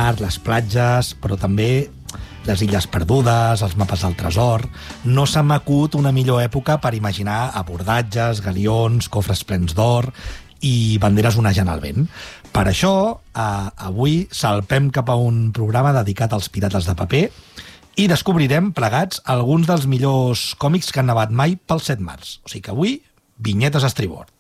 mar, les platges, però també les illes perdudes, els mapes del tresor. No se m'acut una millor època per imaginar abordatges, galions, cofres plens d'or i banderes onejant al vent. Per això, avui salpem cap a un programa dedicat als pirates de paper i descobrirem plegats alguns dels millors còmics que han nevat mai pel 7 març. O sigui que avui, vinyetes a estribord.